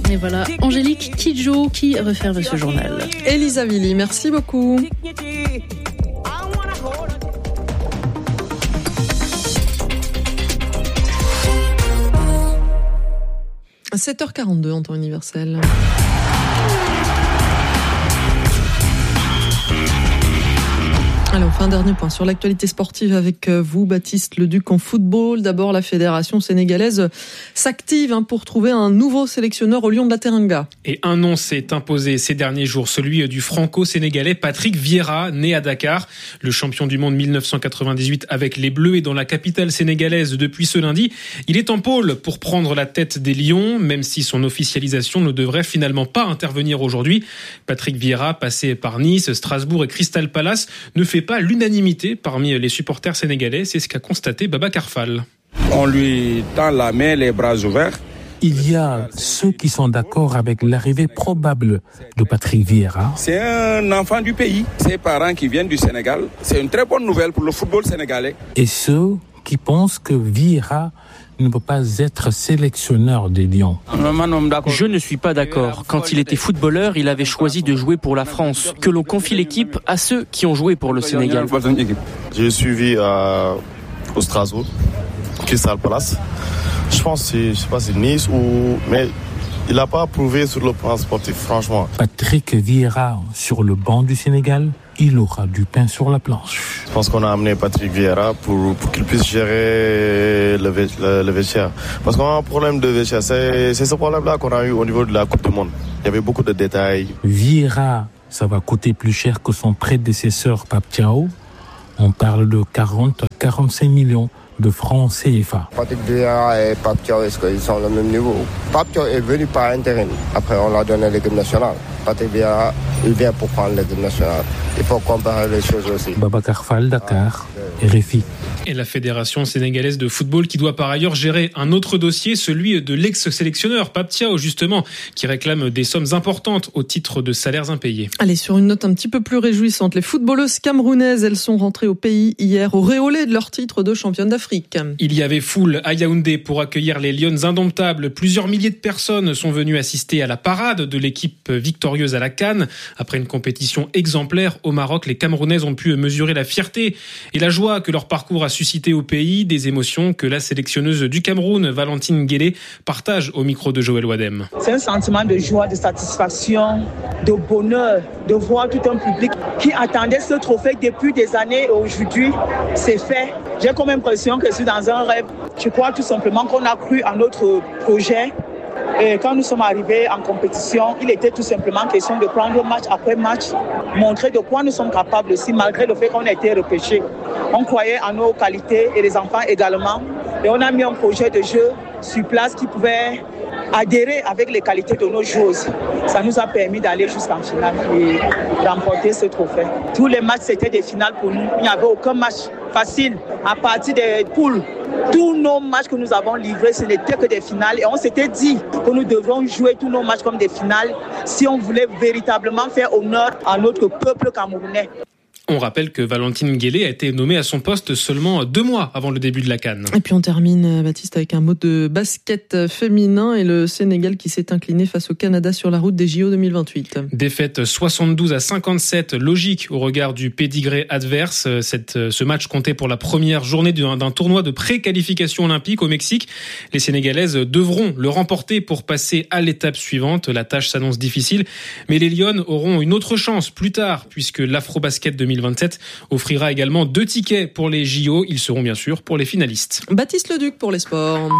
Et voilà, Angélique Kidjo qui referme ce journal. Elisa Villy, merci beaucoup. 7h42 en temps universel. Alors, on fait un dernier point sur l'actualité sportive avec vous, Baptiste Leduc, en football. D'abord, la fédération sénégalaise s'active pour trouver un nouveau sélectionneur au Lion de la Teranga. Et un nom s'est imposé ces derniers jours, celui du franco-sénégalais Patrick Vieira, né à Dakar. Le champion du monde 1998 avec les Bleus et dans la capitale sénégalaise depuis ce lundi. Il est en pôle pour prendre la tête des Lions, même si son officialisation ne devrait finalement pas intervenir aujourd'hui. Patrick Vieira, passé par Nice, Strasbourg et Crystal Palace, ne fait pas l'unanimité parmi les supporters sénégalais, c'est ce qu'a constaté Babacar Fall. On lui tend la main, les bras ouverts. Il y a ceux qui sont d'accord avec l'arrivée probable de Patrick Vieira. C'est un enfant du pays, ses parents qui viennent du Sénégal. C'est une très bonne nouvelle pour le football sénégalais. Et ceux qui pensent que Vieira ne peut pas être sélectionneur des Lions. Je ne suis pas d'accord. Quand il était footballeur, il avait choisi de jouer pour la France. Que l'on confie l'équipe à ceux qui ont joué pour le Sénégal. J'ai suivi au Strasbourg, Crystal Palace. Je pense que c'est Nice mais il n'a pas prouvé sur le plan sportif, franchement. Patrick Vieira sur le banc du Sénégal, il aura du pain sur la planche. Je pense qu'on a amené Patrick Vieira pour qu'il puisse gérer le vestiaire. Parce qu'on a un problème de vestiaire. C'est ce problème-là qu'on a eu au niveau de la Coupe du Monde. Il y avait beaucoup de détails. Vieira, ça va coûter plus cher que son prédécesseur Pape Thiaw. On parle de 40-45 millions de francs CFA. Patrick Vieira et Pape Thiaw, est-ce qu'ils sont au même niveau? Pape Thiaw est venu par intérim. Après, on l'a donné l'équipe nationale. Patrick Vieira, il vient pour prendre l'équipe nationale. Il faut comparer les choses aussi. Babacar Fall, Dakar, RFI. Et la Fédération sénégalaise de football qui doit par ailleurs gérer un autre dossier, celui de l'ex-sélectionneur Pape Thiaw, justement, qui réclame des sommes importantes au titre de salaires impayés. Allez, sur une note un petit peu plus réjouissante, les footballeuses camerounaises, elles sont rentrées au pays hier, auréolées de leur titre de championne d'Afrique. Il y avait foule à Yaoundé pour accueillir les Lionnes indomptables. Plusieurs milliers de personnes sont venues assister à la parade de l'équipe victorieuse à la CAN. Après une compétition exemplaire au Maroc, les Camerounaises ont pu mesurer la fierté et la joie que leur parcours a suscité au pays, des émotions que la sélectionneuse du Cameroun, Valentine Guélé, partage au micro de Joël Wadem. C'est un sentiment de joie, de satisfaction, de bonheur, de voir tout un public qui attendait ce trophée depuis des années et aujourd'hui, c'est fait. J'ai comme impression que je suis dans un rêve. Je crois tout simplement qu'on a cru à notre projet. Et quand nous sommes arrivés en compétition, il était tout simplement question de prendre match après match, montrer de quoi nous sommes capables aussi, malgré le fait qu'on a été repêchés. On croyait en nos qualités et les enfants également. Et on a mis un projet de jeu sur place qui pouvait adhérer avec les qualités de nos joueuses. Ça nous a permis d'aller jusqu'en finale et remporter ce trophée. Tous les matchs, c'était des finales pour nous. Il n'y avait aucun match facile. À partir des poules, tous nos matchs que nous avons livrés, ce n'était que des finales. Et on s'était dit que nous devrons jouer tous nos matchs comme des finales si on voulait véritablement faire honneur à notre peuple camerounais. On rappelle que Valentine Guélé a été nommée à son poste seulement 2 mois avant le début de la CAN. Et puis on termine, Baptiste, avec un mot de basket féminin et le Sénégal qui s'est incliné face au Canada sur la route des JO 2028. Défaite 72-57, logique au regard du pédigré adverse. Ce match comptait pour la première journée d'un tournoi de pré-qualification olympique au Mexique. Les Sénégalaises devront le remporter pour passer à l'étape suivante. La tâche s'annonce difficile, mais les Lionnes auront une autre chance plus tard, puisque l'Afrobasket 2027 offrira également 2 tickets pour les JO. Ils seront bien sûr pour les finalistes. Baptiste Leduc pour les sports.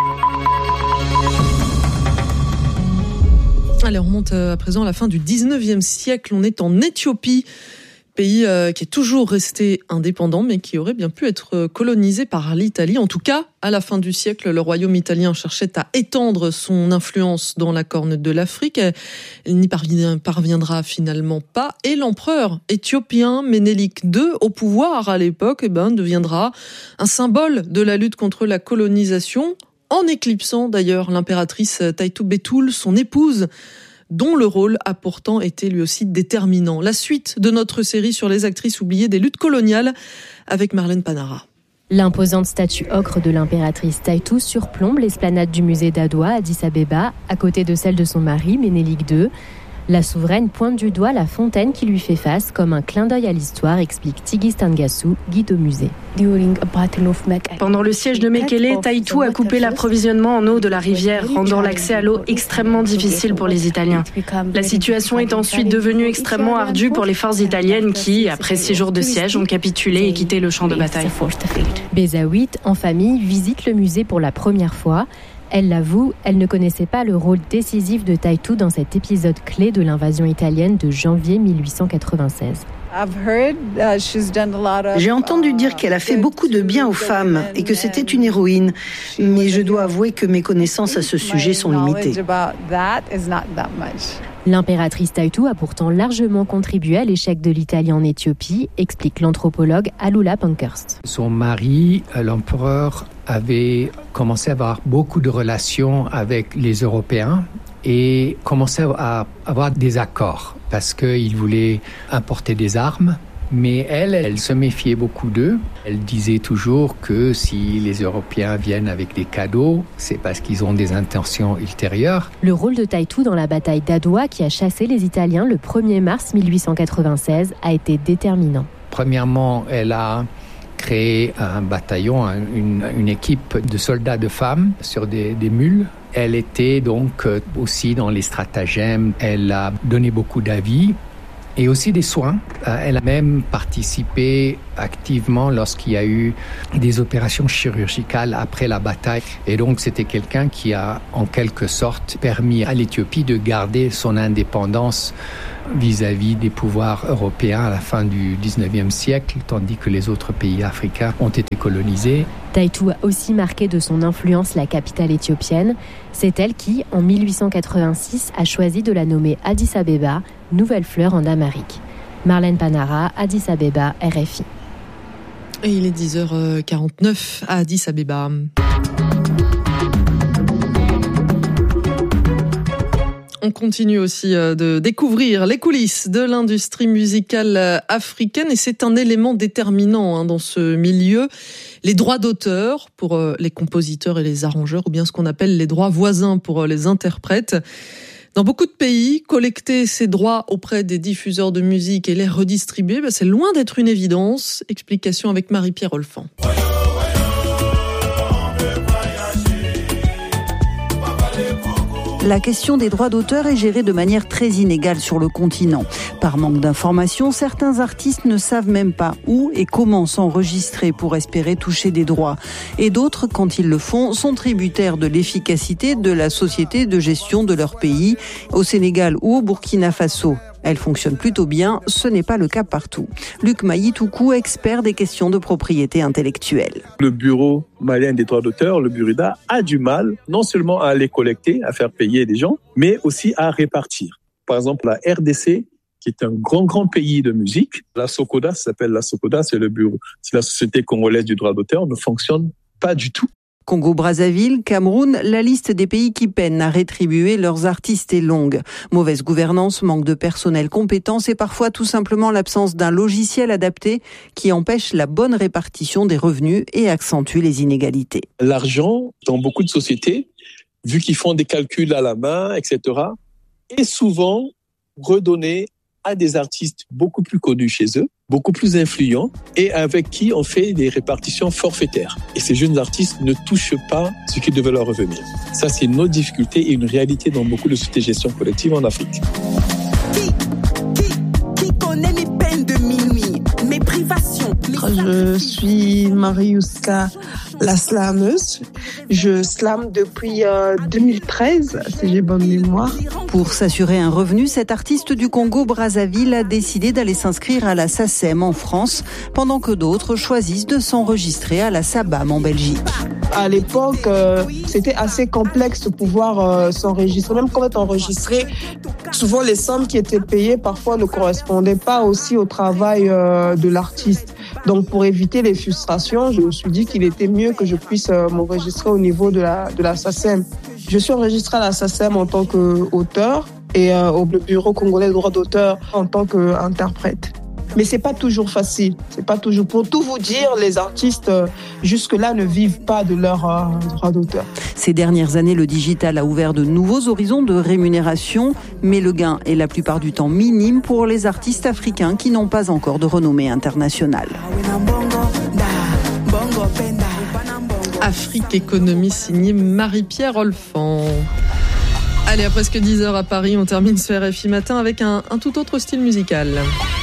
Allez, on remonte à présent à la fin du 19e siècle. On est en Éthiopie, pays qui est toujours resté indépendant, mais qui aurait bien pu être colonisé par l'Italie. En tout cas, à la fin du siècle, le royaume italien cherchait à étendre son influence dans la Corne de l'Afrique. Il n'y parviendra finalement pas. Et l'empereur éthiopien Ménélik II, au pouvoir à l'époque, deviendra un symbole de la lutte contre la colonisation, en éclipsant d'ailleurs l'impératrice Taïtou Betoul, son épouse, dont le rôle a pourtant été lui aussi déterminant. La suite de notre série sur les actrices oubliées des luttes coloniales avec Marlène Panara. L'imposante statue ocre de l'impératrice Taitu surplombe l'esplanade du musée d'Adwa à Addis-Abeba, à côté de celle de son mari, Ménélik II. La souveraine pointe du doigt la fontaine qui lui fait face comme un clin d'œil à l'histoire, explique Tigist Ngassou, guide au musée. Pendant le siège de Mekele, Taitu a coupé l'approvisionnement en eau de la rivière, rendant l'accès à l'eau extrêmement difficile pour les Italiens. La situation est ensuite devenue extrêmement ardue pour les forces italiennes qui, après 6 jours de siège, ont capitulé et quitté le champ de bataille. Bézaouit, en famille, visite le musée pour la première fois. Elle l'avoue, elle ne connaissait pas le rôle décisif de Taitu dans cet épisode clé de l'invasion italienne de janvier 1896. J'ai entendu dire qu'elle a fait beaucoup de bien aux femmes et que c'était une héroïne, mais je dois avouer que mes connaissances à ce sujet sont limitées. L'impératrice Taitu a pourtant largement contribué à l'échec de l'Italie en Éthiopie, explique l'anthropologue Alula Pankhurst. Son mari, l'empereur, avait commencé à avoir beaucoup de relations avec les Européens et commençait à avoir des accords parce qu'il voulait importer des armes. Mais elle se méfiait beaucoup d'eux. Elle disait toujours que si les Européens viennent avec des cadeaux, c'est parce qu'ils ont des intentions ultérieures. Le rôle de Taitu dans la bataille d'Adwa, qui a chassé les Italiens le 1er mars 1896, a été déterminant. Premièrement, elle a créé un bataillon, une équipe de soldats de femmes sur des mules. Elle était donc aussi dans les stratagèmes. Elle a donné beaucoup d'avis. Et aussi des soins. Elle a même participé activement lorsqu'il y a eu des opérations chirurgicales après la bataille. Et donc, c'était quelqu'un qui a, en quelque sorte, permis à l'Éthiopie de garder son indépendance vis-à-vis des pouvoirs européens à la fin du 19e siècle, tandis que les autres pays africains ont été colonisés. Taitu a aussi marqué de son influence la capitale éthiopienne. C'est elle qui, en 1886, a choisi de la nommer Addis-Abeba, nouvelle fleur en Amérique. Marlène Panara, Addis-Abeba, RFI. Et il est 10h49 à Addis-Abeba. On continue aussi de découvrir les coulisses de l'industrie musicale africaine et c'est un élément déterminant dans ce milieu. Les droits d'auteur pour les compositeurs et les arrangeurs ou bien ce qu'on appelle les droits voisins pour les interprètes. Dans beaucoup de pays, collecter ces droits auprès des diffuseurs de musique et les redistribuer, c'est loin d'être une évidence. Explication avec Marie-Pierre Olfan. La question des droits d'auteur est gérée de manière très inégale sur le continent. Par manque d'informations, certains artistes ne savent même pas où et comment s'enregistrer pour espérer toucher des droits. Et d'autres, quand ils le font, sont tributaires de l'efficacité de la société de gestion de leur pays, au Sénégal ou au Burkina Faso. Elle fonctionne plutôt bien, ce n'est pas le cas partout. Luc Maïtoukou, expert des questions de propriété intellectuelle. Le bureau malien des droits d'auteur, le Burida, a du mal non seulement à les collecter, à faire payer des gens, mais aussi à répartir. Par exemple, la RDC, qui est un grand pays de musique, la SOCODA, ça s'appelle la SOCODA, c'est le bureau, c'est la Société congolaise du droit d'auteur, ne fonctionne pas du tout. Congo-Brazzaville, Cameroun, la liste des pays qui peinent à rétribuer leurs artistes est longue. Mauvaise gouvernance, manque de personnel compétent et parfois tout simplement l'absence d'un logiciel adapté qui empêche la bonne répartition des revenus et accentue les inégalités. L'argent, dans beaucoup de sociétés, vu qu'ils font des calculs à la main, etc., est souvent redonné à des artistes beaucoup plus connus chez eux, beaucoup plus influents et avec qui on fait des répartitions forfaitaires. Et ces jeunes artistes ne touchent pas ce qui devait leur revenir. Ça, c'est une autre difficulté et une réalité dans beaucoup de sociétés de gestion collective en Afrique. Qui connaît mes peines de minuit, mes privations? Je suis Mariuska, la slameuse. Je slame depuis 2013, si j'ai bonne mémoire. Pour s'assurer un revenu, cet artiste du Congo-Brazzaville a décidé d'aller s'inscrire à la SACEM en France, pendant que d'autres choisissent de s'enregistrer à la SABAM en Belgique. À l'époque, c'était assez complexe de pouvoir s'enregistrer. Même quand on est enregistré, souvent les sommes qui étaient payées parfois ne correspondaient pas aussi au travail de l'artiste. Donc pour éviter les frustrations, je me suis dit qu'il était mieux que je puisse m'enregistrer au niveau de la SACEM. Je suis enregistrée à la SACEM en tant qu'auteur et au Bureau congolais de droits d'auteur en tant qu'interprète. Mais c'est pas toujours facile. C'est pas toujours. Pour tout vous dire, les artistes jusque-là ne vivent pas de leur droit d'auteur. Ces dernières années, le digital a ouvert de nouveaux horizons de rémunération, mais le gain est la plupart du temps minime pour les artistes africains qui n'ont pas encore de renommée internationale. Afrique Économie signée Marie-Pierre Olfan. Allez, à presque 10h à Paris, on termine ce RFI Matin avec un tout autre style musical.